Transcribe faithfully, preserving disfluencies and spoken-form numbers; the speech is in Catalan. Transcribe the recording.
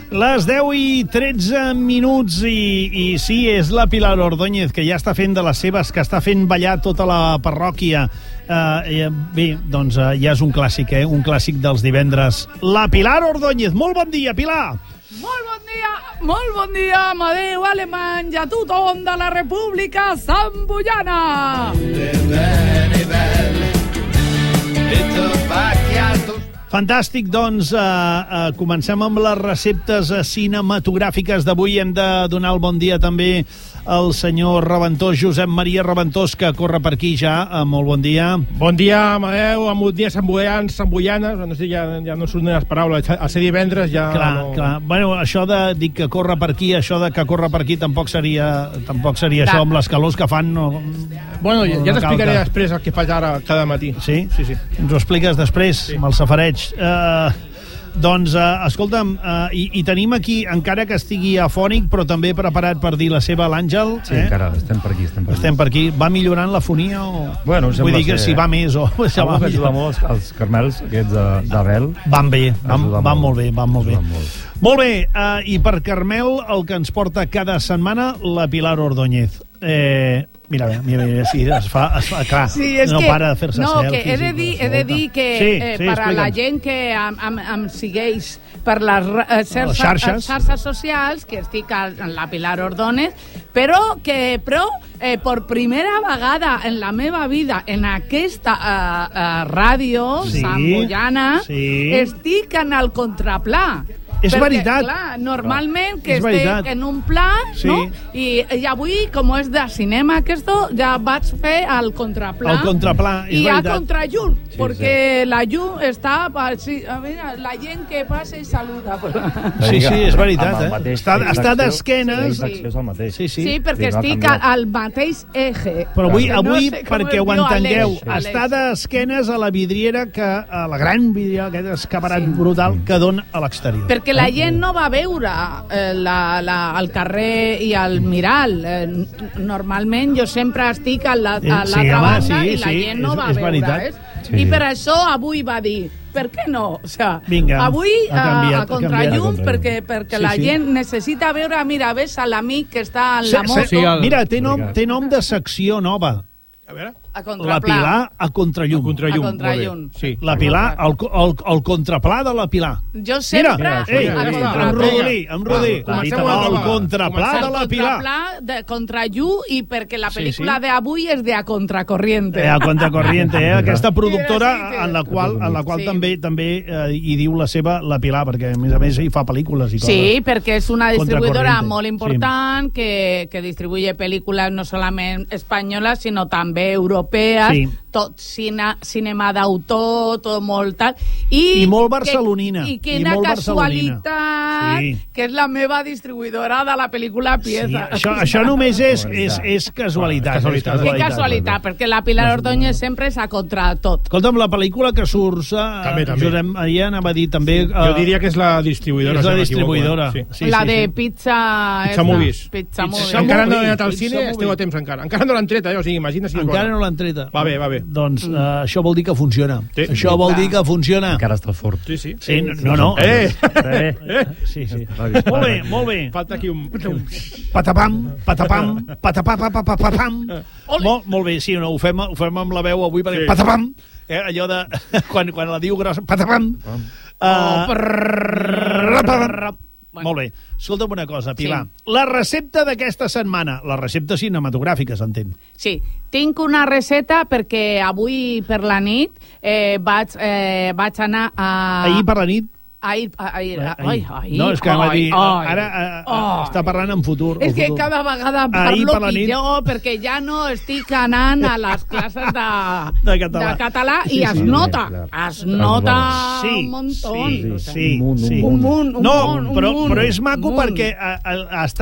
Les deu i tretze minuts i, i sí, és la Pilar Ordóñez que ja està fent de les seves, que està fent ballar tota la parròquia. Uh, bé, doncs uh, ja és un clàssic, eh? Un clàssic dels divendres. La Pilar Ordóñez. Molt bon dia, Pilar! Molt bon dia, molt bon dia, Amadeu Alemany i a tothom de la República Samboiana! Fantàstic, doncs, uh, uh, comencem amb les receptes cinematogràfiques d'avui. Hem de donar el bon dia també al senyor Reventós, Josep Maria Reventós, que corre per aquí ja. Uh, molt bon dia. Bon dia, Amadeu, bon dia, samboians, samboianes, no sé, ja, ja no surten les paraules, a ser divendres ja... Clar, no... clar. Bueno, això de dir que corre per aquí, això de que corre per aquí, tampoc seria, tampoc seria això, amb les calors que fan. No, bueno, ja, ja no t'explicaré que... després el que faig ara cada matí. Sí? Sí, sí. Ens ho expliques després, sí, amb el safareig. Uh, doncs, uh, escolta'm, uh, i, i tenim aquí, encara que estigui afònic, però també preparat per dir la seva, l'Àngel. Sí, eh? encara, estem per aquí, estem per aquí. Estem per aquí. Va millorant la fonia o...? Bueno, vull dir que ser, si va més o... Ja va ajuda molt els carmels aquests d'Abel. Van bé, van, van molt, molt bé, van molt bé. Molt. Molt bé, uh, i per Carmel, el que ens porta cada setmana, la Pilar Ordóñez. Eh... Mira, mira, mira, sí, es fa, es fa clar, sí, no que, para de fer-se no, selfies. Que he de dir, he de dir que sí, eh, sí, per a la gent que em, em, em segueix per les eh, xarxes, xarxes. xarxes socials, que estic en la Pilar Ordóñez, però que però, eh, per primera vegada en la meva vida en aquesta eh, eh, ràdio sí, samboiana, sí, estic en el contraplà. És perquè, veritat. Clar, normalment que és estic veritat. en un pla, sí, no? I, I avui, com és de cinema aquest, ja vaig fer el contraplà. El contraplà, és I veritat. a contrallum, sí, perquè sí, la llum està... Sí, a veure, la gent que passa i saluda. Sí, sí, és veritat, eh? Mateix, està està d'esquenes. Sí, sí. Sí, sí. Sí, perquè sí, estic al mateix eje. Però avui, no avui sé perquè ho entengueu, Aleix, està d'esquenes a la vidriera, que a la gran vidriera, aquest escaparat sí, brutal que dona a l'exterior. Perquè la gent no va veure eh, la, la, el carrer i el miral. Eh, normalment jo sempre estic a l'altra sí, banda sí, i la sí, gent no és, va és veure. veritat. Eh? Sí. I per això avui va dir, per què no? O sea, vinga, avui ha canviat, a, a contrallum, canviat. perquè, perquè sí, la sí, gent necessita veure, mira, ves a l'amic que està en sí, la moto. sí, el... Mira, té nom, té nom de secció nova. A veure... A la Pilar a contrallum. A contrallum. A contrallum. Sí. La Pilar, el, el, el contraplà de la Pilar. Jo sempre... Mira, ei, el amb rodolí, amb rodolí. El contraplà de la Pilar. El contraplà de contrallum, i perquè la pel·lícula sí, sí, d'avui és de A Contracorriente. Eh, a Contracorriente, eh? Aquesta productora en la qual, en la qual sí, també també eh, hi diu la seva, la Pilar, perquè a més a més hi fa pel·lícules i coses. Sí, perquè és una distribuïdora molt important, sí, que, que distribuye pel·lícules no solament espanyoles, sinó també europees, sí, tot cine, cinema d'autor, tot molt tal. I, I molt barcelonina. Que, I quina I casualitat, sí, que és la meva distribuïdora de la pel·lícula Pieza. Sí, això, això només és, és, és casualitat. Casualitat. És Que casualitat, perquè la Pilar Ordóñez sempre és a contra tot. Escolta'm, la pel·lícula que surt, també, també. Josep Maria anava a dir també... Sí, jo diria que és la distribuïdora. És la distribuïdora. Sí. Sí, la sí, de sí. Pizza... Pizza Movies. Pizza Movies. Encara no he anat al Pizza cine, Movies. esteu a temps encara. Encara no l'han tret, eh? O sigui, imagina si... Encara no l'han treta. Va bé, va bé. Doncs uh, això vol dir que funciona. Sí. Això vol dir que funciona. Encara està al forn. Sí, sí. Sí, no, no. Eh! Eh! Eh! Sí, sí. Molt bé, molt bé. Falta aquí un... Patapam, patapam, patapapapapapam. Molt, molt bé, sí, no, ho fem, ho fem amb la veu avui, perquè Sí. patapam, eh, allò de... quan, quan la diu grossa, patapam. Uh, Molt bé. Escolta'm una cosa, Pilar. Sí. La recepta d'aquesta setmana, la recepta cinematogràfica, s'entén. Sí, tinc una recepta perquè avui per la nit eh, vaig, eh, vaig anar a... Ahir per la nit? Ahir, ahir, ai, ahir, no, és que va dir, ai, ara a, a, està parlant en futur. És que futur. cada vegada parlo pitjor, perquè ja no estic anant a les classes de, de català, de català sí, i es sí, nota, sí, es nota sí, un muntó. Sí, sí, sí, un munt, sí. un munt, un no, munt, un però, munt, però és maco un munt. perquè a, a, a, està